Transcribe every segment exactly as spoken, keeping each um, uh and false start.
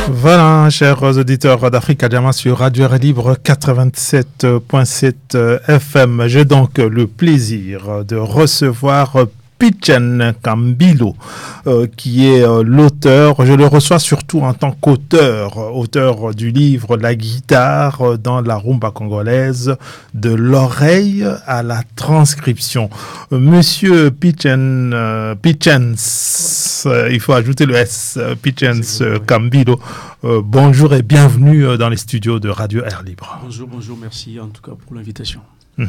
Voilà, chers auditeurs d'Africa Diamant sur Radio Air Libre quatre-vingt-sept point sept F M. J'ai donc le plaisir de recevoir Pitchen Kambilo, euh, qui est euh, l'auteur, je le reçois surtout en tant qu'auteur, auteur du livre La guitare dans la rumba congolaise, de l'oreille à la transcription. Euh, Monsieur Pitchen, euh, Pitchens, euh, il faut ajouter le S, euh, Pitchens euh, Kambilo, euh, bonjour et bienvenue dans les studios de Radio Air Libre. Bonjour, bonjour, merci en tout cas pour l'invitation.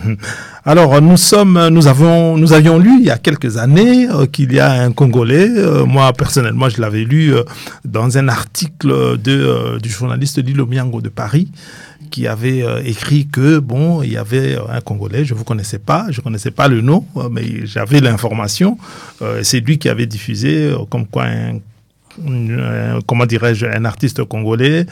Alors nous sommes, nous avons, nous avions lu il y a quelques années euh, qu'il y a un Congolais. Euh, moi personnellement, je l'avais lu euh, dans un article de euh, du journaliste Lilo Miango de Paris, qui avait euh, écrit que bon, il y avait un Congolais. Je vous connaissais pas, je connaissais pas le nom, euh, mais j'avais l'information. Euh, c'est lui qui avait diffusé euh, comme quoi un, un, comment dirais-je, un artiste congolais.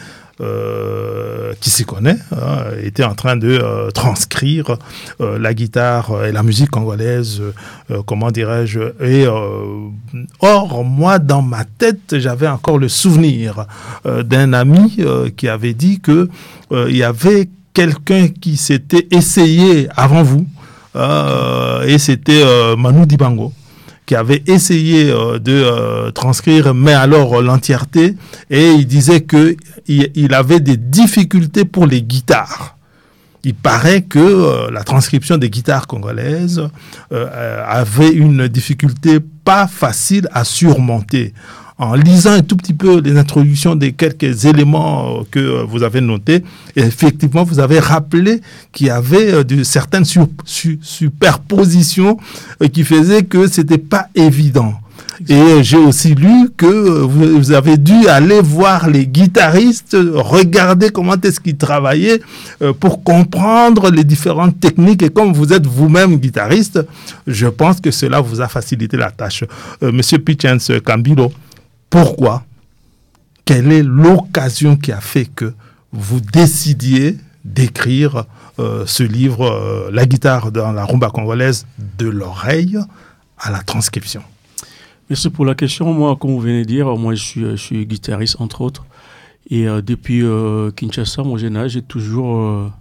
Euh, qui s'y connaît, hein, était en train de euh, transcrire euh, la guitare et la musique congolaise, euh, comment dirais-je. Et euh, or, moi, dans ma tête, j'avais encore le souvenir euh, d'un ami euh, qui avait dit que euh, il y avait quelqu'un qui s'était essayé avant vous, euh, et c'était euh, Manu Dibango, qui avait essayé euh, de euh, transcrire, mais alors euh, l'entièreté, et il disait que il, il avait des difficultés pour les guitares. Il paraît que euh, la transcription des guitares congolaises euh, avait une difficulté pas facile à surmonter. En lisant un tout petit peu les introductions des quelques éléments que vous avez notés, effectivement, vous avez rappelé qu'il y avait de certaines sur, su, superpositions qui faisaient que c'était pas évident. Et j'ai aussi lu que vous avez dû aller voir les guitaristes, regarder comment est-ce qu'ils travaillaient pour comprendre les différentes techniques. Et comme vous êtes vous-même guitariste, je pense que cela vous a facilité la tâche. Euh, Monsieur Pitchens Kambilo, pourquoi? Quelle est l'occasion qui a fait que vous décidiez d'écrire euh, ce livre, euh, La guitare dans la rumba congolaise, de l'oreille à la transcription? Merci pour la question. Moi, comme vous venez de dire, moi je suis, je suis guitariste entre autres. Et euh, depuis euh, Kinshasa, mon jeune âge, j'ai toujours euh,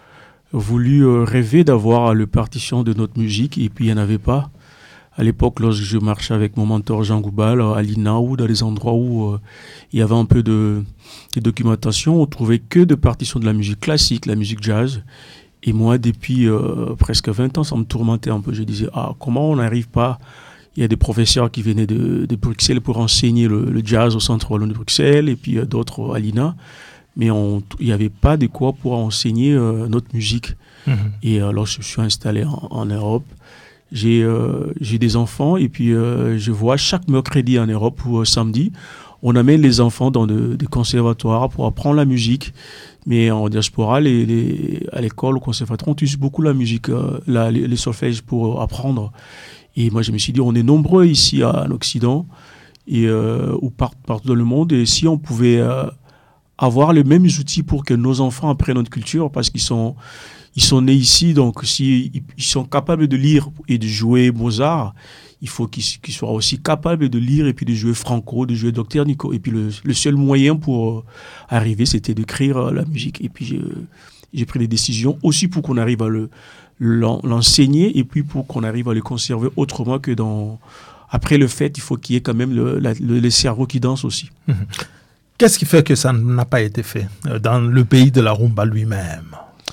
voulu euh, rêver d'avoir le partition de notre musique. Et puis il n'y en avait pas. À l'époque, lorsque je marchais avec mon mentor Jean Goubal à l'I N A ou dans les endroits où euh, il y avait un peu de, de documentation, on trouvait que de partitions de la musique classique, la musique jazz. Et moi, depuis euh, presque vingt ans, ça me tourmentait un peu. Je disais, ah, comment on n'arrive pas? Il y a des professeurs qui venaient de, de Bruxelles pour enseigner le, le jazz au Centre Wallon de Bruxelles et puis euh, d'autres à l'I N A. Mais on, il n'y avait pas de quoi pour enseigner euh, notre musique. Mm-hmm. Et alors, je suis installé en, en Europe. J'ai, euh, j'ai des enfants et puis euh, je vois chaque mercredi en Europe ou euh, samedi, on amène les enfants dans de, des conservatoires pour apprendre la musique. Mais en diaspora, les, les, à l'école, au conservatoire, on utilise beaucoup la musique, euh, la, les, les solfèges pour apprendre. Et moi, je me suis dit, on est nombreux ici à, en Occident et, euh, ou par, partout dans le monde. Et si on pouvait euh, avoir les mêmes outils pour que nos enfants apprennent notre culture, parce qu'ils sont... Ils sont nés ici, donc s'ils ils sont capables de lire et de jouer Mozart, il faut qu'ils, qu'ils soient aussi capables de lire et puis de jouer Franco, de jouer Docteur Nico. Et puis le, le seul moyen pour euh, arriver, c'était d'écrire euh, la musique. Et puis j'ai, j'ai pris des décisions aussi pour qu'on arrive à le, l'en, l'enseigner et puis pour qu'on arrive à le conserver autrement que dans... Après le fait, il faut qu'il y ait quand même le, la, le, le cerveau qui danse aussi. Mmh. Qu'est-ce qui fait que ça n'a pas été fait dans le pays de la rumba lui-même?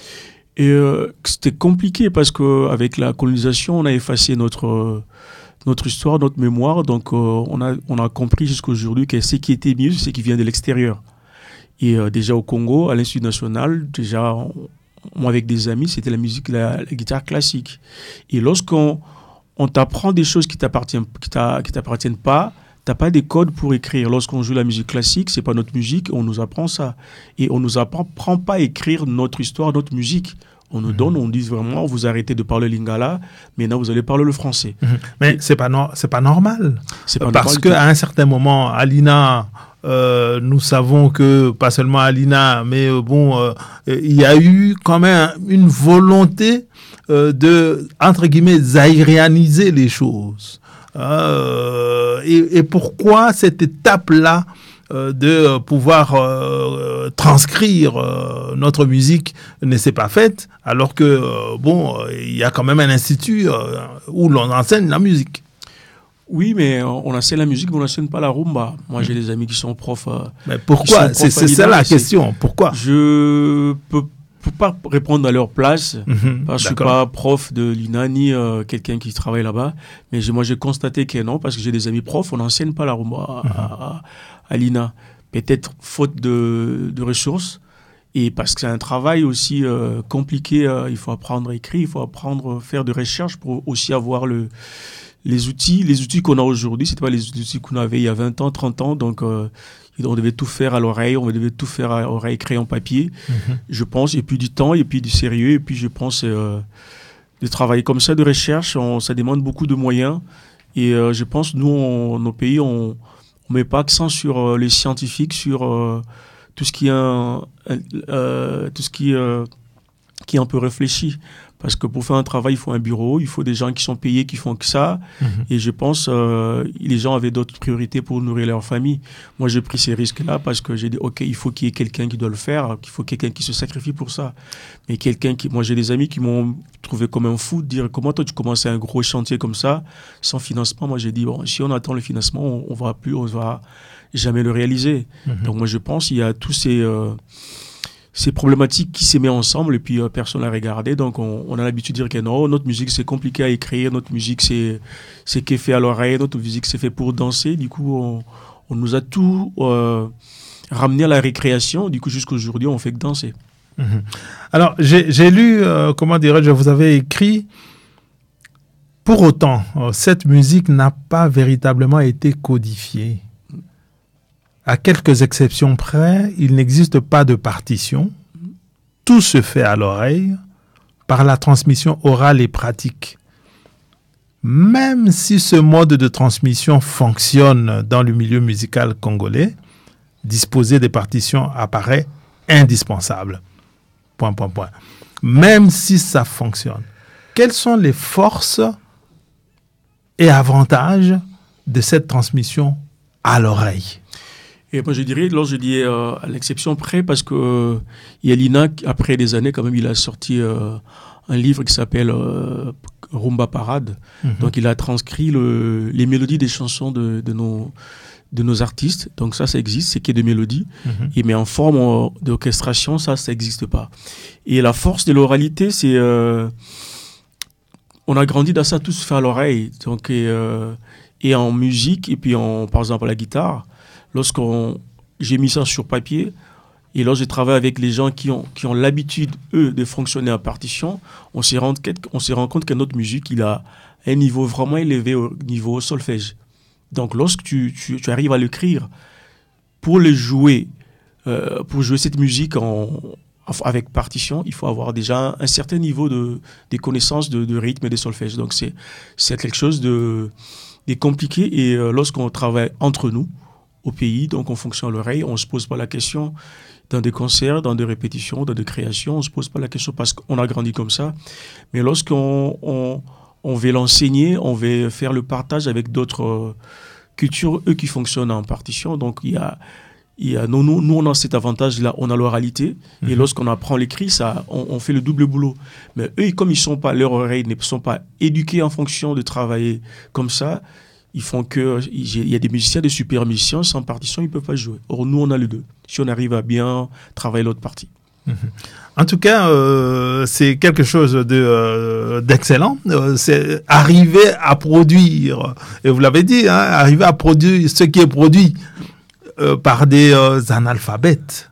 Et euh, c'était compliqué parce qu'avec la colonisation, on a effacé notre, euh, notre histoire, notre mémoire. Donc, euh, on, a, on a compris jusqu'à aujourd'hui que ce qui était mieux, c'est ce qui vient de l'extérieur. Et euh, déjà au Congo, à l'Institut national, déjà, on, moi avec des amis, c'était la musique, la, la guitare classique. Et lorsqu'on on t'apprend des choses qui ne t'appartiennent, qui t'a, qui t'appartiennent pas, tu n'as pas des codes pour écrire. Lorsqu'on joue la musique classique, ce n'est pas notre musique, on nous apprend ça. Et on ne nous apprend pas à écrire notre histoire, notre musique. On nous mmh. donne, on dit vraiment, vous arrêtez de parler lingala, maintenant vous allez parler le français. Mmh. Mais ce n'est pas, no- c'est pas normal. C'est pas Parce qu'à un certain moment, à l'I N A, euh, nous savons que, pas seulement à l'I N A, mais euh, bon, euh, il y a eu quand même une volonté euh, de, entre guillemets, zaïrianiser les choses. Euh, et, et pourquoi cette étape-là euh, de pouvoir euh, transcrire euh, notre musique ne s'est pas faite, alors que, euh, bon, il y a quand même un institut euh, où l'on enseigne la musique. Oui, mais on enseigne la musique, mais on n'enseigne pas la rumba. Moi, j'ai des amis qui sont profs. Euh, mais pourquoi? C'est ça la question. Pourquoi? Je peux, peux pas répondre à leur place, mmh, parce que je suis pas prof de l'I N A ni euh, quelqu'un qui travaille là-bas. Mais moi, j'ai constaté que non, parce que j'ai des amis profs, on n'enseigne pas la rumba à, mmh. à, à l'I N A. Peut-être faute de, de ressources. Et parce que c'est un travail aussi euh, compliqué. Euh, il faut apprendre à écrire, il faut apprendre à faire de recherche pour aussi avoir le... Les outils, les outils qu'on a aujourd'hui, ce n'étaient pas les outils qu'on avait il y a vingt ans, trente ans. Donc, euh, on devait tout faire à l'oreille, on devait tout faire à l'oreille, crayon, papier, mmh. je pense. Et puis du temps, et puis du sérieux. Et puis, je pense, euh, de travailler comme ça, de recherche, on, ça demande beaucoup de moyens. Et euh, je pense, nous, on, nos pays, on ne met pas accent sur euh, les scientifiques, sur euh, tout ce qui est un, un, euh, tout ce qui, euh, qui est un peu réfléchi. Parce que pour faire un travail, il faut un bureau, il faut des gens qui sont payés, qui font que ça. Mmh. Et je pense que euh, les gens avaient d'autres priorités pour nourrir leur famille. Moi, j'ai pris ces risques-là parce que j'ai dit, OK, il faut qu'il y ait quelqu'un qui doit le faire, qu'il faut quelqu'un qui se sacrifie pour ça. Mais quelqu'un qui... Moi, j'ai des amis qui m'ont trouvé comme un fou de dire, comment toi, tu commences un gros chantier comme ça, sans financement? Moi, j'ai dit, bon, si on attend le financement, on, on va plus, on va jamais le réaliser. Mmh. Donc, moi, je pense qu'il y a tous ces... Euh, ces problématiques qui se mettent ensemble et puis euh, personne n'a regardé. Donc, on, on a l'habitude de dire que non, notre musique, c'est compliqué à écrire. Notre musique, c'est, c'est qui est fait à l'oreille. Notre musique, c'est fait pour danser. Du coup, on, on nous a tout euh, ramené à la récréation. Du coup, jusqu'aujourd'hui, on fait que danser. Mmh. Alors, j'ai, j'ai lu, euh, comment dirais-je, vous avez écrit, pour autant, euh, cette musique n'a pas véritablement été codifiée. À quelques exceptions près, il n'existe pas de partition. Tout se fait à l'oreille par la transmission orale et pratique. Même si ce mode de transmission fonctionne dans le milieu musical congolais, disposer des partitions apparaît indispensable. Point, point, point. Même si ça fonctionne, quelles sont les forces et avantages de cette transmission à l'oreille? Et moi, je dirais, là, je dis euh, à l'exception près, parce que euh, y a l'I N A, après des années, quand même, il a sorti euh, un livre qui s'appelle euh, Rumba Parade. Mm-hmm. Donc, il a transcrit le, les mélodies des chansons de, de, nos, de nos artistes. Donc, ça, ça existe, c'est qu'il y a des mélodies. Mm-hmm. Et, mais en forme euh, d'orchestration, ça, ça n'existe pas. Et la force de l'oralité, c'est... Euh, on a grandi dans ça, tous fait à l'oreille. Donc, et, euh, et en musique, et puis, en, par exemple, à la guitare, lorsqu'on j'ai mis ça sur papier et lorsque j'ai travaillé avec les gens qui ont, qui ont l'habitude, eux, de fonctionner en partition, on s'est rendu, on s'est rendu compte que notre musique, il a un niveau vraiment élevé au niveau solfège. Donc, lorsque tu, tu, tu arrives à l'écrire, pour le jouer, euh, pour jouer cette musique en, avec partition, il faut avoir déjà un certain niveau de, de connaissances de, de rythme et de solfège. Donc, c'est, c'est quelque chose de, de compliqué et euh, lorsqu'on travaille entre nous, au pays, donc on fonctionne à l'oreille, on ne se pose pas la question dans des concerts, dans des répétitions, dans des créations, on ne se pose pas la question parce qu'on a grandi comme ça. Mais lorsqu'on on, on veut l'enseigner, on veut faire le partage avec d'autres euh, cultures, eux qui fonctionnent en partition, donc il y a, il y a nous, nous, nous, on a cet avantage-là, on a l'oralité, mmh. et lorsqu'on apprend l'écrit, ça, on, on fait le double boulot. Mais eux, comme ils sont pas, leurs oreilles ne sont pas éduqués en fonction de travailler comme ça, ils font que il y a des musiciens, des super musiciens sans partition, ils ne peuvent pas jouer. Or nous on a les deux. Si on arrive à bien travailler l'autre partie. Mmh. En tout cas, euh, c'est quelque chose de euh, d'excellent. Euh, c'est arriver à produire. Et vous l'avez dit, hein, arriver à produire ce qui est produit euh, par des euh, analphabètes.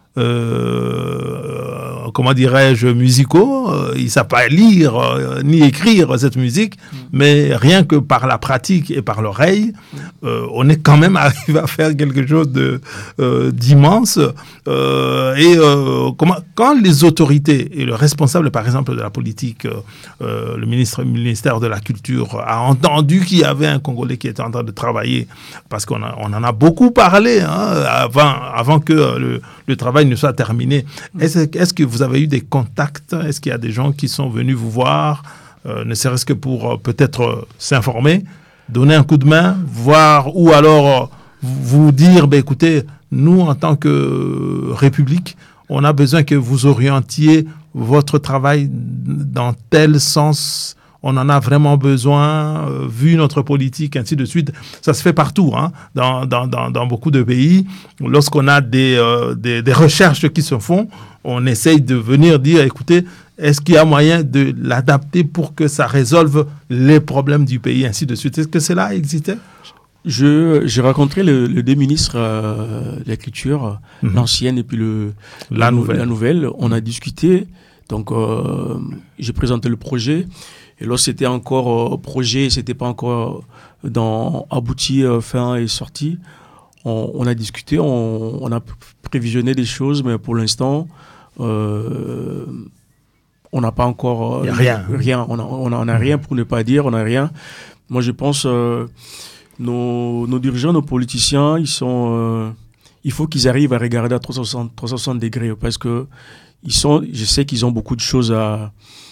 Euh, comment dirais-je, musicaux, euh, ils ne savent pas lire euh, ni écrire cette musique, mmh. mais rien que par la pratique et par l'oreille, euh, on est quand même arrivé à faire quelque chose de, euh, d'immense. Euh, et euh, comment, quand les autorités et le responsable, par exemple, de la politique, euh, le ministre, le ministère de la Culture, a entendu qu'il y avait un Congolais qui était en train de travailler, parce qu'on a, on en a beaucoup parlé hein, avant, avant que le, le travail ne soit terminé. Est-ce, est-ce que vous avez eu des contacts? Est-ce qu'il y a des gens qui sont venus vous voir, euh, ne serait-ce que pour euh, peut-être euh, s'informer, donner un coup de main, voir, ou alors euh, vous dire, bah, écoutez, nous, en tant que République, on a besoin que vous orientiez votre travail dans tel sens. On en a vraiment besoin, euh, vu notre politique, ainsi de suite. Ça se fait partout, hein, dans, dans, dans, dans beaucoup de pays. Lorsqu'on a des, euh, des, des recherches qui se font, on essaye de venir dire, écoutez, est-ce qu'il y a moyen de l'adapter pour que ça résolve les problèmes du pays, ainsi de suite. Est-ce que cela existait? Je, j'ai rencontré le, le deux ministres euh, de la Culture, mm-hmm. l'ancienne et puis le, la, la, nouvelle. la nouvelle. On a discuté, donc euh, j'ai présenté le projet. Et là, c'était encore euh, projet, c'était pas encore dans, abouti, euh, fin et sorti. On, on a discuté, on, on a prévisionné des choses, mais pour l'instant, euh, on n'a pas encore... Il n'y a rien. Rien, on n'a on a, on a rien pour ne pas dire, on n'a rien. Moi, je pense... Euh, Nos, nos dirigeants, nos politiciens, ils sont, euh, il faut qu'ils arrivent à regarder à trois cent soixante degrés parce que ils sont, je sais qu'ils ont beaucoup de choses à,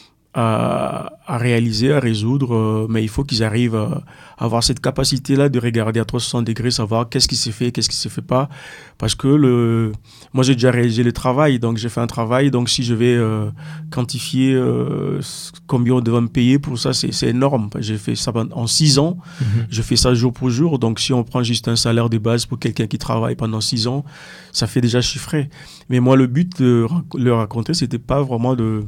à, à réaliser, à résoudre, euh, mais il faut qu'ils arrivent à, à avoir cette capacité-là de regarder à trois cent soixante degrés, savoir qu'est-ce qui s'est fait, qu'est-ce qui se fait pas, parce que le, moi j'ai déjà réalisé le travail, donc j'ai fait un travail, donc si je vais euh, quantifier euh, combien on doit me payer pour ça, c'est, c'est énorme. J'ai fait ça en six ans, mmh. je fais ça jour pour jour, donc si on prend juste un salaire de base pour quelqu'un qui travaille pendant six ans, ça fait déjà chiffrer. Mais moi le but de le raconter, c'était pas vraiment de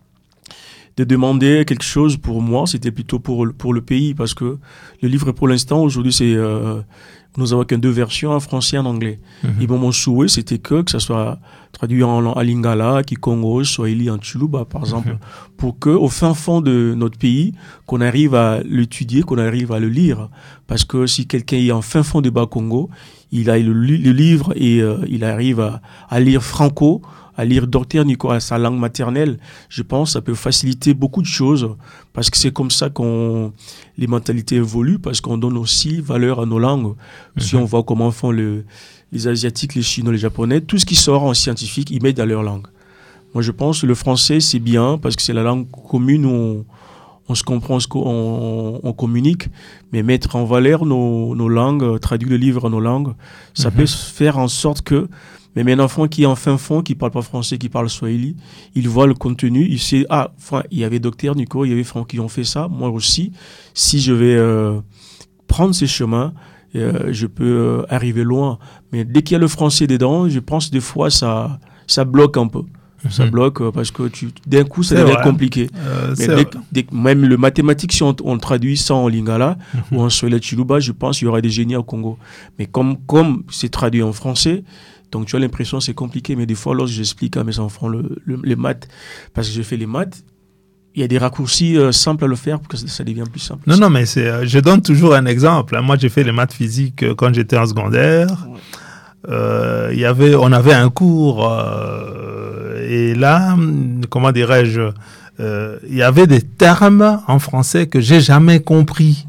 de demander quelque chose pour moi, c'était plutôt pour, pour le pays, parce que le livre, pour l'instant, aujourd'hui, c'est, euh, nous avons qu'un deux versions, en français et en anglais. Mm-hmm. Et bon, mon souhait, c'était que, que ça soit traduit en, en lingala, kikongo, swahili, en chuluba, par exemple, mm-hmm. pour que, au fin fond de notre pays, qu'on arrive à l'étudier, qu'on arrive à le lire. Parce que si quelqu'un est en fin fond de Bas-Congo, il a le, le livre et euh, il arrive à, à lire franco, à lire Docteur Nico à sa langue maternelle, je pense que ça peut faciliter beaucoup de choses parce que c'est comme ça qu'on les mentalités évoluent, parce qu'on donne aussi valeur à nos langues. Mm-hmm. Si on voit comment font le, les Asiatiques, les Chinois, les Japonais, tout ce qui sort en scientifique, ils mettent dans leur langue. Moi, je pense que le français, c'est bien parce que c'est la langue commune où on, on se comprend, on, on communique, mais mettre en valeur nos, nos langues, traduire le livre en nos langues, ça mm-hmm. peut faire en sorte que mais un enfant qui est en fin fond, qui parle pas français, qui parle swahili, il voit le contenu, il sait, ah, enfin, il y avait Docteur Nico, il y avait Franck qui ont fait ça, moi aussi, si je vais euh, prendre ces chemins, euh, je peux euh, arriver loin. Mais dès qu'il y a le français dedans, je pense des fois, ça, ça bloque un peu. Mm-hmm. Ça bloque euh, parce que tu, d'un coup, ça c'est devient vrai. compliqué. Euh, mais dès, dès, même le mathématique, si on, on traduit ça en lingala mm-hmm. ou en swahili chiluba, je pense qu'il y aura des génies au Congo. Mais comme, comme c'est traduit en français, donc tu as l'impression que c'est compliqué, mais des fois, lorsque j'explique à mes enfants le, le, les maths, parce que je fais les maths, il y a des raccourcis euh, simples à le faire pour que ça, ça devienne plus simple. Non, non, mais c'est, euh, je donne toujours un exemple. Moi, j'ai fait les maths physiques euh, quand j'étais en secondaire. Ouais. Euh, y avait, on avait un cours, euh, et là, comment dirais-je, euh, il y avait des termes en français que j'ai jamais compris.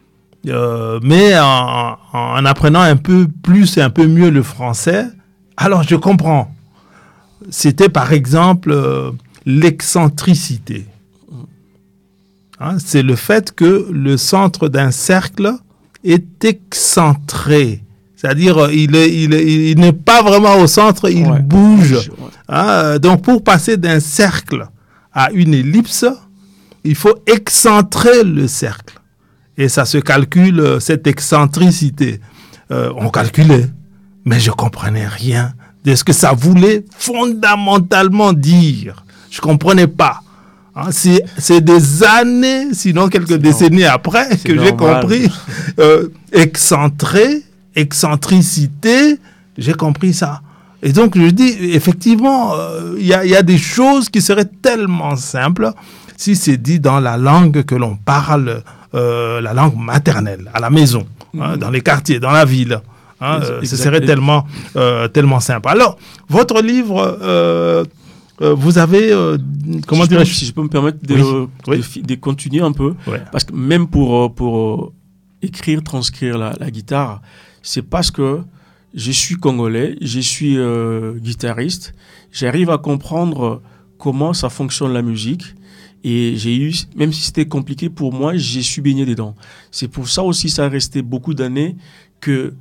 Euh, mais en, en apprenant un peu plus et un peu mieux le français, alors je comprends. C'était par exemple euh, l'excentricité. Hein, c'est le fait que le centre d'un cercle est excentré. C'est-à-dire il, est, il, est, il n'est pas vraiment au centre, il ouais. bouge. Ouais. Hein, donc pour passer d'un cercle à une ellipse, il faut excentrer le cercle. Et ça se calcule, cette excentricité. Euh, on calculait, mais je ne comprenais rien de ce que ça voulait fondamentalement dire. Je ne comprenais pas. Hein, c'est, c'est des années, sinon quelques c'est décennies normal. Après, c'est que normal. J'ai compris. Euh, excentré, excentricité, j'ai compris ça. Et donc, je dis, effectivement, il euh, y, y a des choses qui seraient tellement simples si c'est dit dans la langue que l'on parle, euh, la langue maternelle, à la maison, mmh. hein, dans les quartiers, dans la ville. Hein, euh, ce serait tellement, euh, tellement simple. Alors, votre livre, euh, euh, vous avez, euh, comment si dirais-je, si je peux me permettre de, oui. de, oui. de, de continuer un peu, ouais. Parce que même pour, pour écrire, transcrire la, la guitare, c'est parce que je suis congolais, je suis euh, guitariste, j'arrive à comprendre comment ça fonctionne la musique. Et j'ai eu, même si c'était compliqué pour moi, j'ai su baigner dedans. C'est pour ça aussi, ça a resté beaucoup d'années que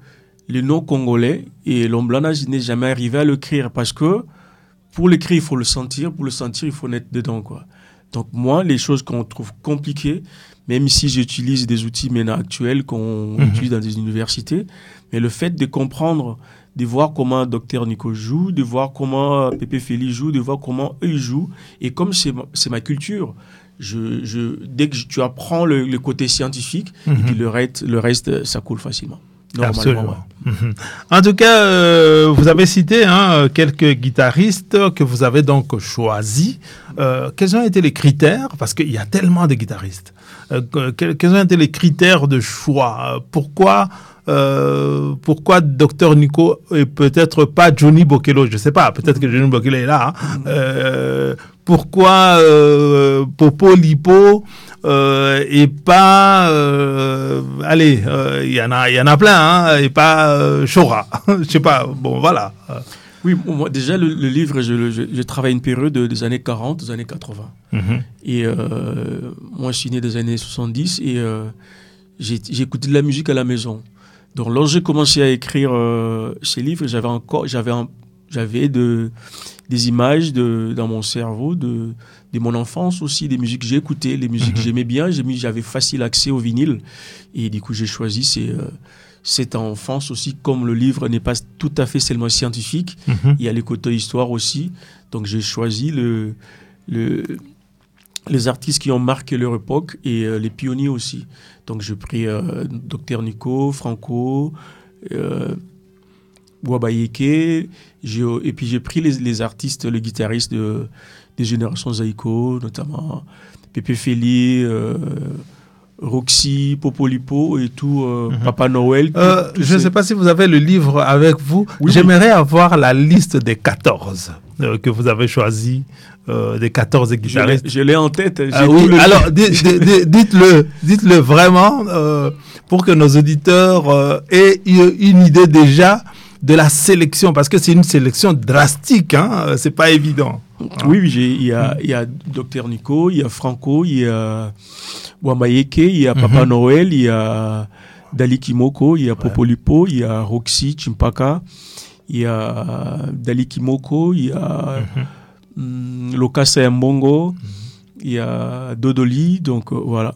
le nom congolais et l'Omblana, je n'ai jamais arrivé à l'écrire parce que pour l'écrire, il faut le sentir. Pour le sentir, il faut être dedans, quoi. Donc moi, les choses qu'on trouve compliquées, même si j'utilise des outils maintenant actuels qu'on mmh. utilise dans des universités, mais le fait de comprendre, de voir comment Docteur Nico joue, de voir comment Pépé Félix joue, de voir comment eux jouent, et comme c'est ma, c'est ma culture, je, je, dès que tu apprends le, le côté scientifique, mmh. et puis le reste, le reste, ça coule facilement. Absolument. Ouais. Mmh. En tout cas, euh, vous avez cité hein, quelques guitaristes que vous avez donc choisis. Euh, quels ont été les critères? Parce qu'il y a tellement de guitaristes. Euh, quels, quels ont été les critères de choix? Pourquoi, euh, pourquoi Docteur Nico et peut-être pas Johnny Bokello? Je ne sais pas, peut-être que Johnny Bokello est là. Hein. Euh, pourquoi euh, Popo Lipo Euh, et pas euh, allez il euh, y en a il y en a plein hein, et pas euh, Chora je sais pas bon voilà oui moi déjà le, le livre je, je, je travaille une période des années quarante des années quatre-vingts mm-hmm. et euh, moi je suis né des années soixante-dix et euh, j'ai, j'ai écouté de la musique à la maison, donc lorsque j'ai commencé à écrire euh, ces livres j'avais encore j'avais un, j'avais de des images de, dans mon cerveau de, de mon enfance aussi, des musiques que j'ai écoutées, les musiques mmh. que j'aimais bien, j'ai mis, j'avais facile accès au vinyle. Et du coup, j'ai choisi ces, euh, cette enfance aussi, comme le livre n'est pas tout à fait seulement scientifique, mmh. il y a les côtés histoire aussi. Donc, j'ai choisi le, le, les artistes qui ont marqué leur époque et euh, les pionniers aussi. Donc, j'ai pris euh, Docteur Nico, Franco, euh, Wabayeke, j'ai, et puis j'ai pris les, les artistes, les guitaristes de, des générations Zaïko, notamment Pépé Félix, euh, Roxy, Popolipo et tout, euh, mm-hmm. Papa Noël. Tout, euh, tout je ne sais pas si vous avez le livre avec vous. Oui, J'aimerais oui. avoir la liste des quatorze euh, que vous avez choisis, euh, des quatorze guitaristes. Je l'ai, je l'ai en tête. Ah, oui. Alors, d- d- d- dites-le, dites-le vraiment euh, pour que nos auditeurs euh, aient une idée déjà de la sélection, parce que c'est une sélection drastique, hein, c'est pas évident. Oui, oui, j'ai, il y a, il y a Docteur Nico, il y a Franco, il y a Wamayeke, il y a Papa mm-hmm. Noël, il y a Dali Kimoko, il y a Popolipo, il y a Roxy Chimpaka, il y a Dali Kimoko, il y a mm-hmm. Lokasa Mbongo, mm-hmm. il y a Dodoli, donc euh, voilà.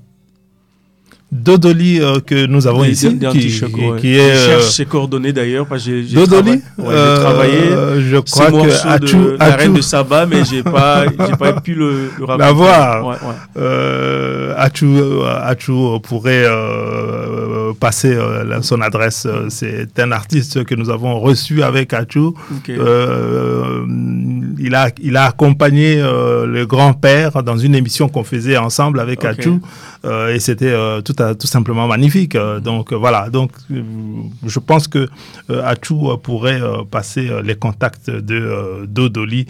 Dodoli euh, que nous avons ici, qui, choc, ouais. qui est... Je cherche ses coordonnées d'ailleurs, parce que j'ai, j'ai Dodoli trava... ouais, j'ai travaillé euh, je crois que Achou, de la reine de Saba, mais j'ai pas, j'ai pas pu le, le rappeler. La voir. Ouais, ouais. Euh, Achou, Achou pourrait euh, passer euh, son adresse. C'est un artiste que nous avons reçu avec Achou. Okay. Euh, il a, il a accompagné euh, le grand-père dans une émission qu'on faisait ensemble avec okay. Achou. Euh, et c'était euh, tout, à, tout simplement magnifique. Euh, donc euh, voilà, donc euh, je pense que euh, Achou euh, pourrait euh, passer euh, les contacts de euh, Dodoli.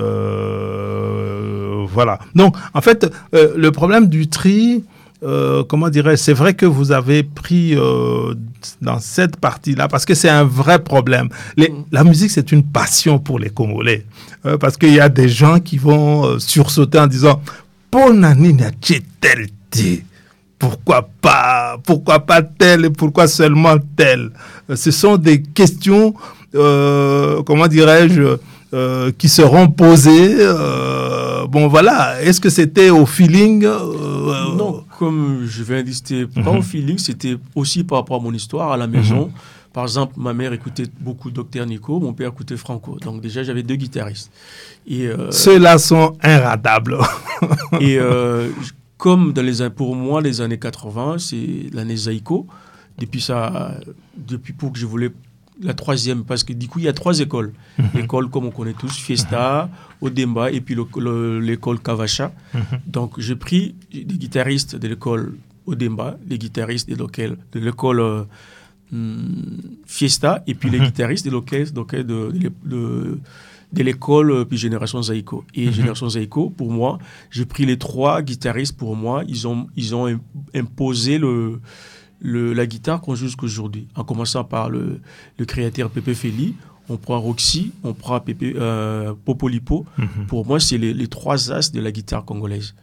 Euh, voilà. Donc en fait, euh, le problème du tri, euh, comment dirais-je, c'est vrai que vous avez pris euh, dans cette partie-là, parce que c'est un vrai problème. Les, la musique, c'est une passion pour les Congolais, euh, parce qu'il y a des gens qui vont euh, sursauter en disant « Ponani na tel ». Pourquoi pas, pourquoi pas tel et pourquoi seulement tel? Ce sont des questions, euh, comment dirais-je, euh, qui seront posées. Euh, bon, voilà. Est-ce que c'était au feeling euh, Non, comme je viens de dire, pas mm-hmm. au feeling, c'était aussi par rapport à mon histoire à la maison. Mm-hmm. Par exemple, ma mère écoutait beaucoup Docteur Nico, mon père écoutait Franco. Donc déjà, j'avais deux guitaristes. Et, euh, Ceux-là sont irratables. et euh, comme dans les, pour moi, les années quatre-vingts, c'est l'année Zaïko. Depuis ça, depuis pour que je voulais la troisième, parce que du coup, il y a trois écoles. Mm-hmm. L'école, comme on connaît tous, Fiesta, mm-hmm. Odemba, et puis le, le, l'école Kavacha. Mm-hmm. Donc, j'ai pris des guitaristes de l'école Odemba, les guitaristes de, local, de l'école euh, Fiesta, et puis mm-hmm. les guitaristes de, local, de, de, de, de de l'école, puis Génération Zaïko. Et mm-hmm. Génération Zaïko, pour moi, j'ai pris les trois guitaristes, pour moi, ils ont, ils ont imposé le, le, la guitare qu'on joue jusqu'aujourd'hui. En commençant par le, le créateur Pépé Félix, on prend Roxy, on prend Pépé, euh, Popolipo. Mm-hmm. Pour moi, c'est les, les trois as de la guitare congolaise.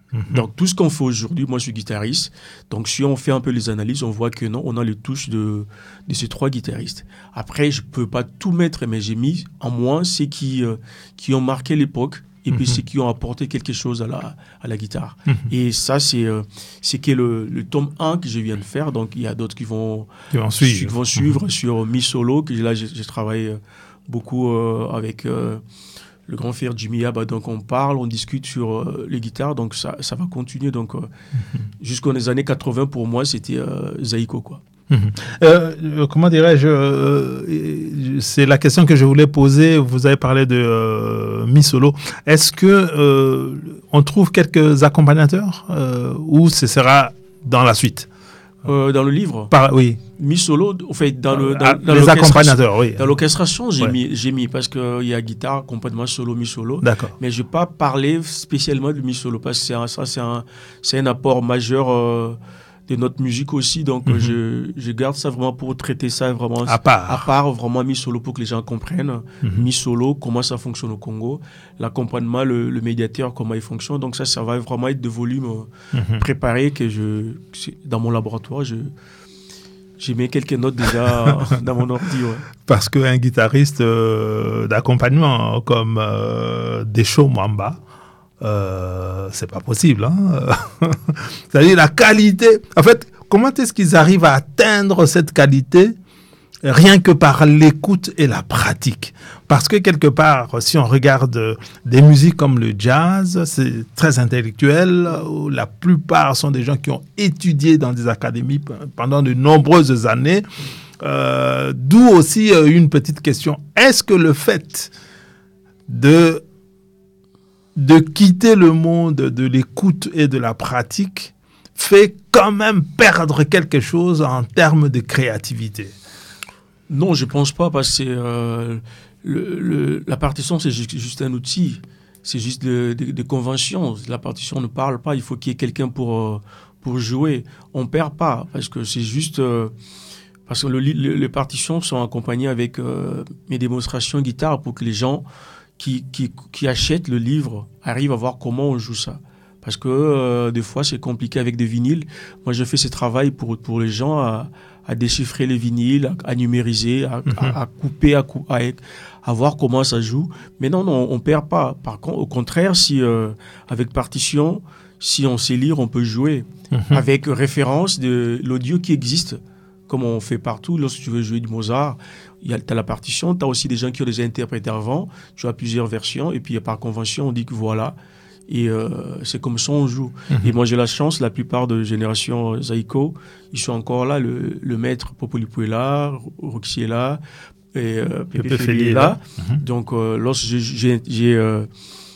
Mmh. Donc, tout ce qu'on fait aujourd'hui, moi, je suis guitariste. Donc, si on fait un peu les analyses, on voit que non, on a les touches de, de ces trois guitaristes. Après, je ne peux pas tout mettre, mais j'ai mis en moi ceux qui, euh, qui ont marqué l'époque et mmh. puis ceux qui ont apporté quelque chose à la, à la guitare. Mmh. Et ça, c'est, euh, c'est que le, le tome un que je viens de faire. Donc, il y a d'autres qui vont, qui vont suivre, qui vont suivre mmh. sur Mi Solo, que là, j'ai, j'ai travaillé beaucoup euh, avec... Euh, le grand frère Jimmy Abba, donc on parle, on discute sur euh, les guitares, donc ça, ça va continuer. Donc, euh, mm-hmm. jusqu'aux années quatre-vingts, pour moi, c'était euh, Zaiko, quoi. Mm-hmm. Euh, comment dirais-je euh, c'est la question que je voulais poser. Vous avez parlé de euh, Mi Solo. Est-ce que euh, on trouve quelques accompagnateurs euh, ou ce sera dans la suite? Euh, dans le livre Par, oui. Mi Solo, en fait, dans, le, dans, dans les accompagnateurs, oui. Dans l'orchestration, j'ai, ouais. mis, j'ai mis, parce qu'il y a guitare, complètement solo, Mi Solo. D'accord. Mais je n'ai pas parlé spécialement de Mi Solo, parce que c'est un, ça, c'est un, c'est un apport majeur euh, de notre musique aussi. Donc, mm-hmm. je, je garde ça vraiment pour traiter ça vraiment à part. À part, vraiment Mi Solo pour que les gens comprennent. Mm-hmm. Mi Solo, comment ça fonctionne au Congo. L'accompagnement, le, le médiateur, comment il fonctionne. Donc, ça, ça va vraiment être de volumes mm-hmm. préparés que je, dans mon laboratoire, je... J'ai mis quelques notes déjà dans mon ordi. Ouais. Parce qu'un guitariste euh, d'accompagnement comme euh, Desho Mwamba, euh, c'est pas possible. Hein. C'est-à-dire la qualité. En fait, comment est-ce qu'ils arrivent à atteindre cette qualité rien que par l'écoute et la pratique? Parce que quelque part, si on regarde des musiques comme le jazz, c'est très intellectuel. La plupart sont des gens qui ont étudié dans des académies pendant de nombreuses années. Euh, d'où aussi une petite question. Est-ce que le fait de, de quitter le monde de l'écoute et de la pratique fait quand même perdre quelque chose en termes de créativité? Non, je ne pense pas, parce que euh, le, le, la partition, c'est juste, juste un outil. C'est juste des de, de conventions. La partition ne parle pas. Il faut qu'il y ait quelqu'un pour, pour jouer. On ne perd pas, parce que c'est juste... Euh, parce que le, le, les partitions sont accompagnées avec euh, mes démonstrations guitare pour que les gens qui, qui, qui achètent le livre arrivent à voir comment on joue ça. Parce que euh, des fois, c'est compliqué avec des vinyles. Moi, je fais ce travail pour, pour les gens à... à déchiffrer les vinyles, à, à numériser, à, mm-hmm. à, à couper, à, à, à voir comment ça joue. Mais non, non, on ne perd pas. Par contre, au contraire, si euh, avec partition, si on sait lire, on peut jouer. Mm-hmm. Avec référence de l'audio qui existe, comme on fait partout. Lorsque tu veux jouer du Mozart, tu as la partition, tu as aussi des gens qui ont déjà interprété avant, tu as plusieurs versions, et puis par convention, on dit que voilà... Et euh, c'est comme ça on joue. Mm-hmm. Et moi, j'ai la chance, la plupart de génération Zaiko, ils sont encore là. Le, le maître Popoli est là, Roxy est là, et euh, Pépé Feli est là. Mm-hmm. Donc, euh, lorsque j'ai, j'ai, j'ai, euh,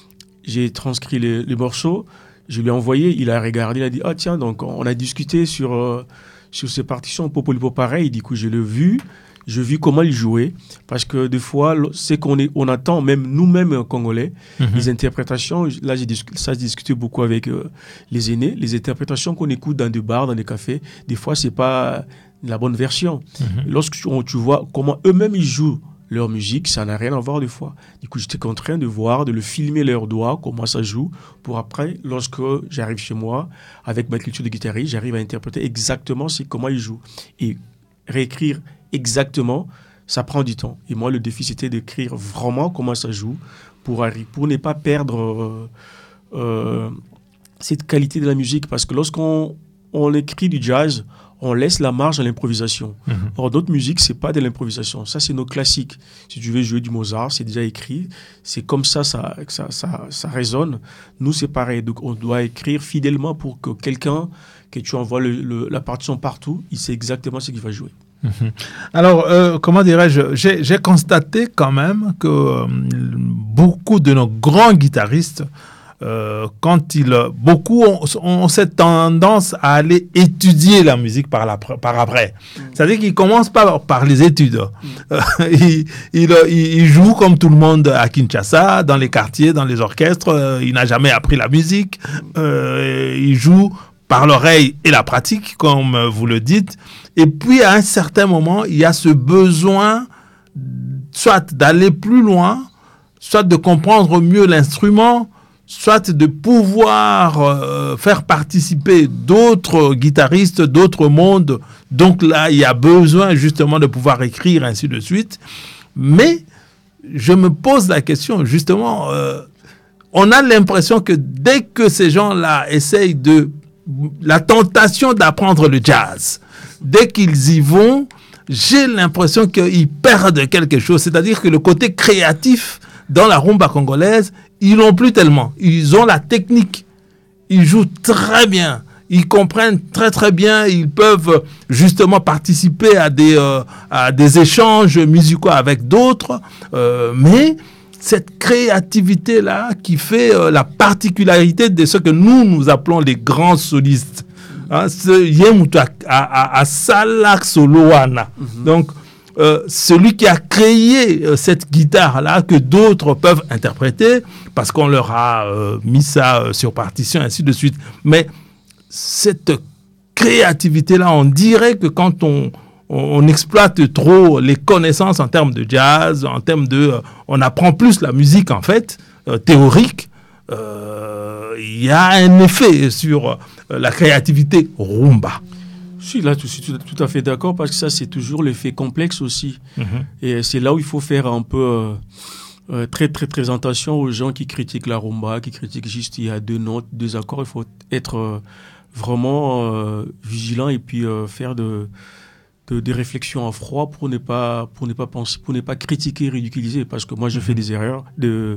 j'ai transcrit les, les morceaux, je lui ai envoyé, il a regardé, il a dit « Ah tiens, donc on a discuté sur, euh, sur ces partitions, Popoli pareil. » Du coup, je l'ai vu. Je vis comment il jouait, parce que des fois, c'est qu'on est, on attend, même nous-mêmes Congolais, mm-hmm. les interprétations, là, j'ai discuté, ça, j'ai discuté beaucoup avec euh, les aînés, les interprétations qu'on écoute dans des bars, dans des cafés, des fois, c'est pas la bonne version. Mm-hmm. Lorsque tu, tu vois comment eux-mêmes ils jouent leur musique, ça n'a rien à voir des fois. Du coup, j'étais contraint de voir, de le filmer leurs doigts, comment ça joue, pour après, lorsque j'arrive chez moi, avec ma culture de guitariste, j'arrive à interpréter exactement c'est comment ils jouent. Et réécrire exactement, ça prend du temps. Et moi, le défi, c'était d'écrire vraiment comment ça joue pour, pour ne pas perdre euh, euh, cette qualité de la musique. Parce que lorsqu'on on écrit du jazz, on laisse la marge à l'improvisation. Mm-hmm. Or, d'autres musiques, ce n'est pas de l'improvisation. Ça, c'est nos classiques. Si tu veux jouer du Mozart, c'est déjà écrit. C'est comme ça ça, ça, ça, ça résonne. Nous, c'est pareil. Donc, on doit écrire fidèlement pour que quelqu'un, que tu envoies le, le, la partition partout, il sait exactement ce qu'il va jouer. Alors, euh, comment dirais-je, j'ai, j'ai constaté quand même que euh, beaucoup de nos grands guitaristes, euh, quand ils, beaucoup ont, ont cette tendance à aller étudier la musique par, la, par après. Mmh. C'est-à-dire qu'ils commencent par, par les études. Mmh. Euh, ils, ils, ils jouent comme tout le monde à Kinshasa, dans les quartiers, dans les orchestres. Euh, il n'a jamais appris la musique. Euh, ils jouent par l'oreille et la pratique, comme vous le dites. Et puis, à un certain moment, il y a ce besoin soit d'aller plus loin, soit de comprendre mieux l'instrument, soit de pouvoir euh, faire participer d'autres guitaristes, d'autres mondes. Donc là, il y a besoin justement de pouvoir écrire, ainsi de suite. Mais je me pose la question, justement, euh, on a l'impression que dès que ces gens-là essayent de... la tentation d'apprendre le jazz, dès qu'ils y vont, j'ai l'impression qu'ils perdent quelque chose. C'est-à-dire que le côté créatif dans la rumba congolaise, ils l'ont plus tellement. Ils ont la technique. Ils jouent très bien. Ils comprennent très très bien. Ils peuvent justement participer à des, euh, à des échanges musicaux avec d'autres. Euh, mais cette créativité-là qui fait euh, la particularité de ce que nous, nous appelons les grands solistes. Hein, ce Yemutu à Salak Soloana. Donc, Euh, celui qui a créé euh, cette guitare-là que d'autres peuvent interpréter parce qu'on leur a euh, mis ça euh, sur partition, ainsi de suite. Mais cette créativité-là, on dirait que quand on, on, on exploite trop les connaissances en termes de jazz, en termes de... Euh, on apprend plus la musique, en fait, euh, théorique, il euh, y a un effet sur euh, la créativité rumba. Je suis là, je suis tout, tout à fait d'accord parce que ça, c'est toujours l'effet complexe aussi. Mm-hmm. Et c'est là où il faut faire un peu euh, euh, très, très, très attention aux gens qui critiquent la rumba, qui critiquent juste il y a deux notes, deux accords. Il faut être euh, vraiment euh, vigilant et puis euh, faire de, de, des réflexions à froid pour ne pas, pour ne pas penser, pour ne pas critiquer, ridiculiser. Parce que moi, je mm-hmm. fais des erreurs de,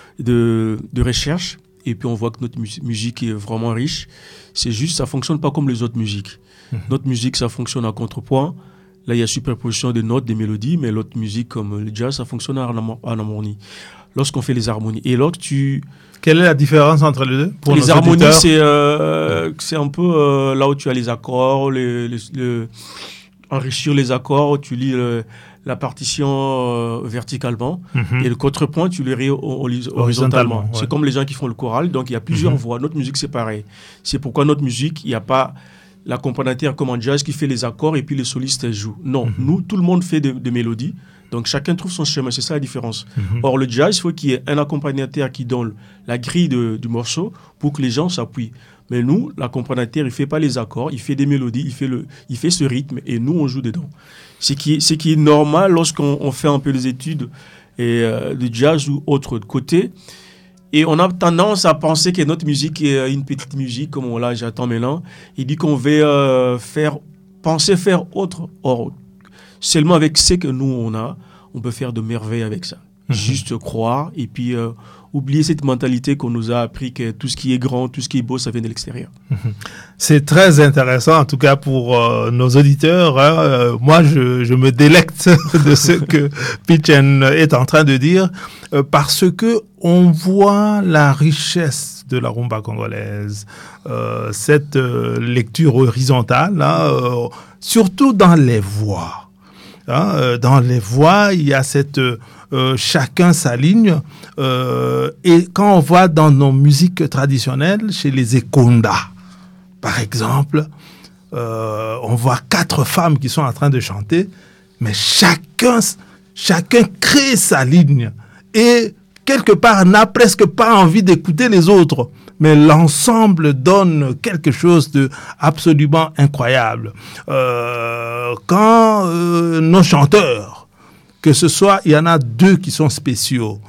de, de recherche et puis on voit que notre mu- musique est vraiment riche. C'est juste, ça fonctionne pas comme les autres musiques. Notre musique, ça fonctionne à contrepoint. Là, il y a superposition de notes, des mélodies, mais l'autre musique, comme le jazz, ça fonctionne en harmonie. Lorsqu'on fait les harmonies. Et lorsque tu... Quelle est la différence entre les deux pour les harmonies, c'est, euh, c'est un peu euh, là où tu as les accords, les, les, les, enrichir les accords, tu lis le, la partition euh, verticalement, mm-hmm. et le contrepoint, tu le lis horizontalement. horizontalement ouais. C'est comme les gens qui font le choral, donc il y a plusieurs mm-hmm. voix. Notre musique, c'est pareil. C'est pourquoi notre musique, il n'y a pas... l'accompagnateur comme en jazz qui fait les accords et puis les solistes jouent. Non, mm-hmm. nous, tout le monde fait des de mélodies. Donc, chacun trouve son chemin. C'est ça la différence. Mm-hmm. Or, le jazz, il faut qu'il y ait un accompagnateur qui donne la grille de, du morceau pour que les gens s'appuient. Mais nous, l'accompagnateur, il ne fait pas les accords, il fait des mélodies, il fait, le, il fait ce rythme et nous, on joue dedans. Ce qui est, ce qui est normal lorsqu'on on fait un peu les études et, euh, de jazz ou autre côté. Et on a tendance à penser que notre musique est une petite musique, comme on l'a, j'attends maintenant. Il dit qu'on veut euh, faire, penser faire autre. Or, seulement avec ce que nous, on a, on peut faire de merveilles avec ça. Mmh. Juste croire et puis euh, oublier cette mentalité qu'on nous a appris que tout ce qui est grand, tout ce qui est beau, ça vient de l'extérieur. Mmh. C'est très intéressant, en tout cas pour euh, nos auditeurs. Hein. Euh, moi, je, je me délecte de ce que Pitchen est en train de dire euh, parce que on voit la richesse de la rumba congolaise, euh, cette euh, lecture horizontale, hein, euh, surtout dans les voix. Hein, euh, dans les voix, il y a cette euh, chacun sa ligne. Euh, et quand on voit dans nos musiques traditionnelles, chez les Ekonda, par exemple, euh, on voit quatre femmes qui sont en train de chanter, mais chacun, chacun crée sa ligne et quelque part n'a presque pas envie d'écouter les autres. Mais l'ensemble donne quelque chose de absolument incroyable. Euh, quand euh, nos chanteurs, que ce soit, il y en a deux qui sont spéciaux.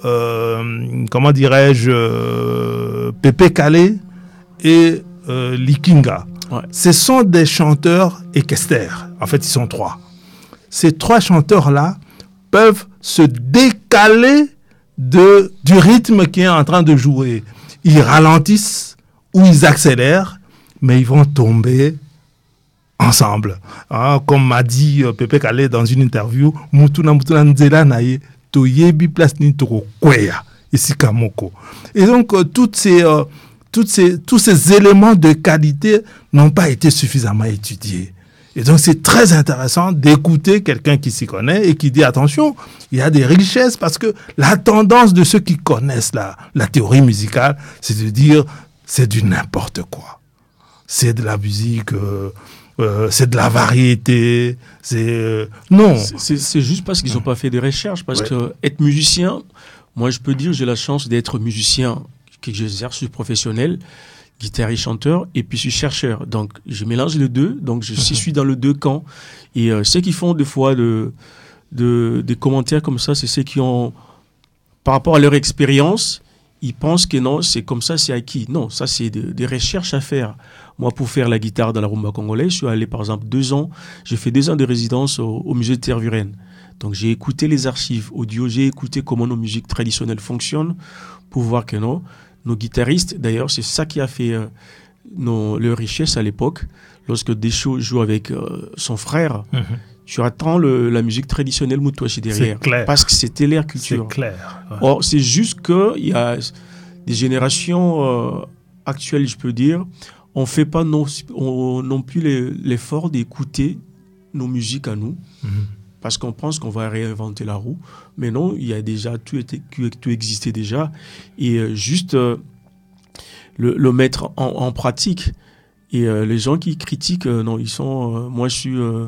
Euh, comment dirais-je, euh, Pépé Calé et euh, Likinga. Ouais. Ce sont des chanteurs équestres. En fait, ils sont trois. Ces trois chanteurs-là peuvent se décaler de, du rythme qui est en train de jouer. Ils ralentissent ou ils accélèrent, mais ils vont tomber ensemble. Hein, comme m'a dit euh, Pépé Calé dans une interview, Mutuna Mutuna Nzela Naye, Toyebi Place Nitoro Kweya, ici Kamoko. Et donc, euh, toutes ces, euh, toutes ces, tous ces éléments de qualité n'ont pas été suffisamment étudiés. Et donc, c'est très intéressant d'écouter quelqu'un qui s'y connaît et qui dit, attention, il y a des richesses parce que la tendance de ceux qui connaissent la, la théorie musicale, c'est de dire, c'est du n'importe quoi. C'est de la musique, euh, euh, c'est de la variété, c'est... Euh, non. C'est, c'est juste parce qu'ils n'ont pas fait de recherche. Parce ouais. que être musicien, moi, je peux dire, j'ai la chance d'être musicien que j'exerce, professionnel, guitariste chanteur, et puis je suis chercheur. Donc je mélange les deux, donc je suis dans les deux camps. Et euh, ceux qui font des fois de, de, des commentaires comme ça, c'est ceux qui ont, par rapport à leur expérience, ils pensent que non, c'est comme ça, c'est acquis. Non, ça c'est de, des recherches à faire. Moi, pour faire la guitare dans la rumba congolaise, je suis allé par exemple deux ans, j'ai fait deux ans de résidence au, au musée de Tervuren. Donc j'ai écouté les archives audio, j'ai écouté comment nos musiques traditionnelles fonctionnent pour voir que non, nos guitaristes, d'ailleurs c'est ça qui a fait euh, nos, leur richesse à l'époque. Lorsque Deschaux joue avec euh, son frère, mm-hmm. tu attends le, la musique traditionnelle Moutouachi derrière. C'est clair. Parce que c'était leur culture. C'est clair. Ouais. Or, c'est juste qu'il y a des générations euh, actuelles, je peux dire, on ne fait pas non, on, non plus les, l'effort d'écouter nos musiques à nous. Mm-hmm. Parce qu'on pense qu'on va réinventer la roue. Mais non, il y a déjà, tout, était, tout existait déjà. Et euh, juste euh, le, le mettre en, en pratique. Et euh, les gens qui critiquent, euh, non, ils sont... Euh, moi, je suis... Euh,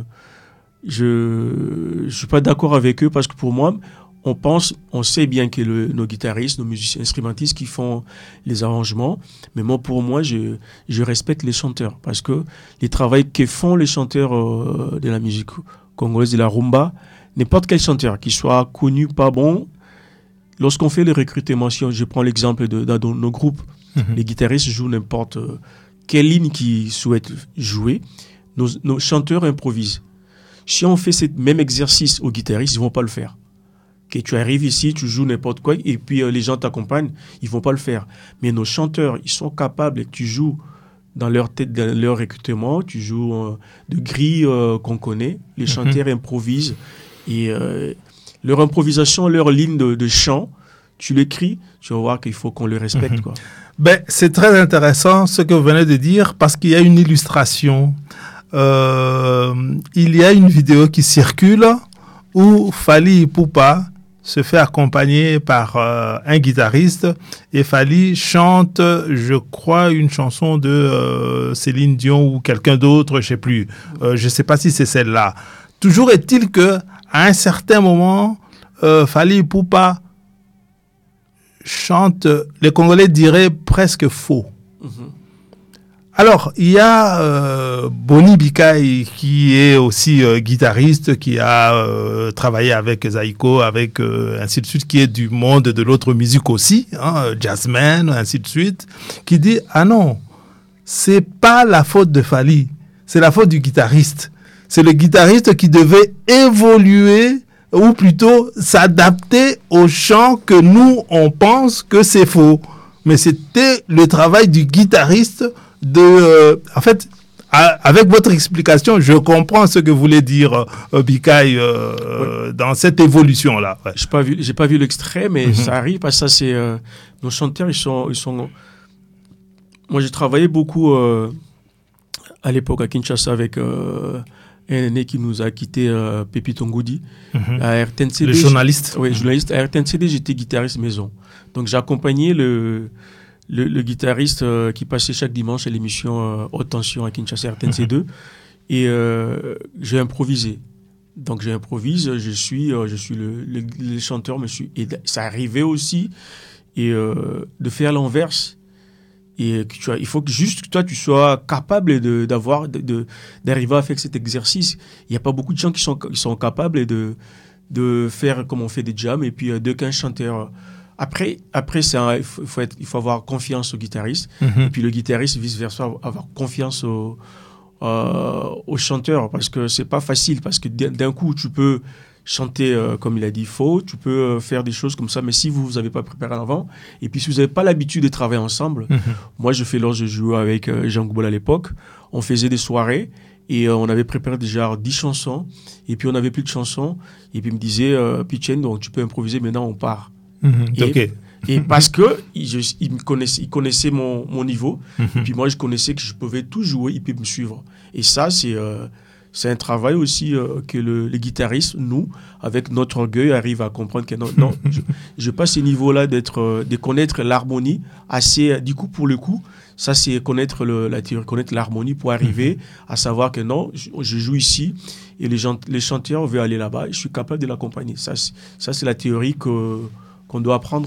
je ne suis pas d'accord avec eux parce que pour moi, on pense, on sait bien que le, nos guitaristes, nos musiciens instrumentistes qui font les arrangements. Mais moi, pour moi, je, je respecte les chanteurs. Parce que les travaux que font les chanteurs euh, de la musique congolaise, de la rumba, n'importe quel chanteur, qu'il soit connu, pas bon, lorsqu'on fait le recrutement, si je prends l'exemple de, de, de nos groupes, mm-hmm. les guitaristes jouent n'importe quelle ligne qu'ils souhaitent jouer, nos, nos chanteurs improvisent. Si on fait ce même exercice aux guitaristes, ils ne vont pas le faire. Que tu arrives ici, tu joues n'importe quoi, et puis euh, les gens t'accompagnent, ils ne vont pas le faire. Mais nos chanteurs, ils sont capables, et tu joues dans leur tête, dans leur recrutement, tu joues euh, de grilles euh, qu'on connaît, les chanteurs mm-hmm. improvisent, et euh, leur improvisation, leur ligne de, de chant, tu l'écris, tu vas voir qu'il faut qu'on le respecte. Mm-hmm. Quoi. Ben, c'est très intéressant ce que vous venez de dire, parce qu'il y a une illustration. Euh, il y a une vidéo qui circule où Fally Ipupa se fait accompagner par euh, un guitariste et Fally chante, je crois, une chanson de euh, Céline Dion ou quelqu'un d'autre, je ne sais plus. Euh, je ne sais pas si c'est celle-là. Toujours est-il que à un certain moment, euh, Fally Ipupa chante, les Congolais diraient presque faux. Mm-hmm. Alors, il y a euh, Boni Bikai qui est aussi euh, guitariste, qui a euh, travaillé avec Zaiko, avec euh, ainsi de suite, qui est du monde de l'autre musique aussi, hein, jazzman, ainsi de suite, qui dit « Ah non, c'est pas la faute de Fally, c'est la faute du guitariste. C'est le guitariste qui devait évoluer ou plutôt s'adapter au chant que nous, on pense que c'est faux. Mais c'était le travail du guitariste de... Euh, en fait, à, avec votre explication, je comprends ce que voulait dire euh, Bikai euh, oui. dans cette évolution-là. Ouais. Je n'ai pas vu, j'ai pas vu l'extrait, mais mm-hmm. ça arrive parce que ça, c'est... Euh, nos chanteurs, ils sont, ils sont... Moi, j'ai travaillé beaucoup euh, à l'époque à Kinshasa avec... Euh, un aîné qui nous a quitté, euh, Pépi Tongoudi, mm-hmm. à R T N C D. Le journaliste. Oui, mm-hmm. journaliste. À R T N C D, j'étais guitariste maison. Donc, j'ai accompagné le, le, le guitariste euh, qui passait chaque dimanche à l'émission euh, Haute Tension à Kinshasa, R T N C deux. Mm-hmm. Et euh, j'ai improvisé. Donc, j'improvise, je suis, euh, je suis le, le, le chanteur, me suis, et ça arrivait aussi et, euh, de faire l'inverse. Et que tu as, il faut que juste que toi, tu sois capable de, d'avoir, de, de, d'arriver à faire cet exercice. Il n'y a pas beaucoup de gens qui sont, qui sont capables de, de faire comme on fait des jams et puis euh, de qu'un chanteur. Après, après c'est un, il, faut être, il faut avoir confiance au guitariste. Mm-hmm. Et puis le guitariste, vice-versa, avoir confiance au, euh, au chanteur. Parce que ce n'est pas facile. Parce que d'un coup, tu peux chanter, euh, comme il a dit, faux. Tu peux euh, faire des choses comme ça. Mais si vous n'avez pas préparé en avant, et puis si vous n'avez pas l'habitude de travailler ensemble, mm-hmm. moi, je fais lorsque je jouais avec euh, Jean Goubol à l'époque, on faisait des soirées et euh, on avait préparé déjà dix chansons. Et puis, on n'avait plus de chansons. Et puis, il me disait, euh, Pichen, donc tu peux improviser, maintenant, on part. Mm-hmm. Et, okay. et parce que il, je, il, me connaissait, il connaissait mon, mon niveau. Mm-hmm. Et puis, moi, je connaissais que je pouvais tout jouer. Il peut me suivre. Et ça, c'est... Euh, C'est un travail aussi euh, que le, les guitaristes, nous, avec notre orgueil, arrivent à comprendre que non, non je n'ai pas ce niveau-là d'être, euh, de connaître l'harmonie assez, du coup, pour le coup, ça c'est connaître le, la théorie, connaître l'harmonie pour arriver à savoir que non, je, je joue ici et les, gens, les chanteurs veulent aller là-bas et je suis capable de l'accompagner. Ça, c'est, ça, c'est la théorie que, qu'on doit apprendre aussi.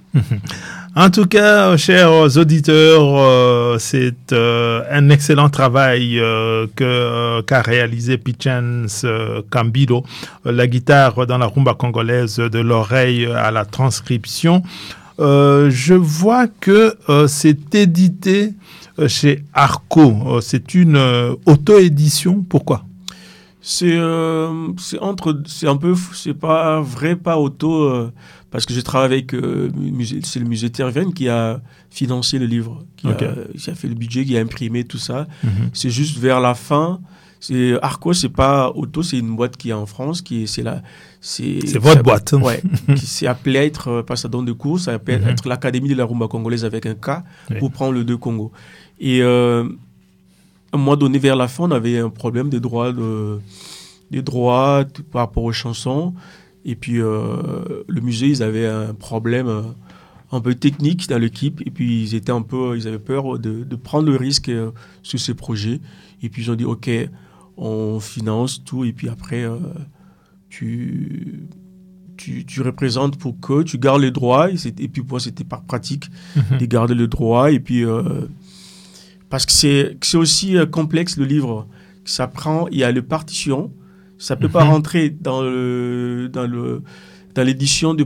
En tout cas, chers auditeurs, euh, c'est euh, un excellent travail euh, que euh, qu'a réalisé Pichens euh, Cambido, euh, la guitare dans la rumba congolaise de l'oreille à la transcription. Euh, je vois que euh, c'est édité euh, chez Arco. Euh, c'est une euh, auto-édition. Pourquoi? C'est euh, c'est entre c'est un peu c'est pas vrai pas auto euh, parce que je travaille avec euh, musée, c'est le musée Terven qui a financé le livre, qui, okay. a, qui a fait le budget, qui a imprimé tout ça. Mm-hmm. C'est juste vers la fin. C'est Arco, c'est pas auto, c'est une boîte qui est en France, qui est c'est la c'est c'est votre boîte. Ouais, qui s'est appelée à être pas ça donne de cours, ça s'appelle mm-hmm. être l'Académie de la rumba congolaise avec un K oui. pour prendre le deux Congo. Et euh, à un moment donné, vers la fin, on avait un problème des droits, de, des droits par rapport aux chansons. Et puis, euh, le musée, ils avaient un problème euh, un peu technique dans l'équipe. Et puis, ils, étaient un peu, ils avaient peur de, de prendre le risque euh, sur ces projets. Et puis, ils ont dit, OK, on finance tout. Et puis après, euh, tu, tu, tu représentes pour que tu gardes les droits. Et, et puis, pour moi, c'était par pratique mm-hmm. de garder le droit. Et puis... Euh, Parce que c'est, c'est aussi euh, complexe, le livre. Ça prend, il y a les partitions. Ça ne peut mm-hmm. pas rentrer dans, le, dans, le, dans l'édition de